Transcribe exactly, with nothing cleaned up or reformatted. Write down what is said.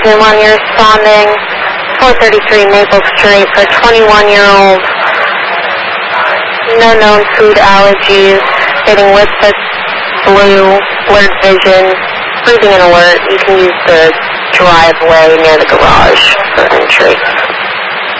one, you're responding. four thirty-three Maple Street for a twenty-one-year-old. No known food allergies. Getting whippets, blue, blurred vision, breathing and alert. You can use the driveway near the garage for entry.